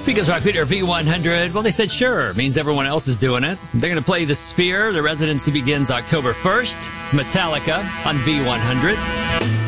Because Rock Leader V100, well, they said sure. Means everyone else is doing it. They're going to play the Sphere. The residency begins October 1st. It's Metallica on V100.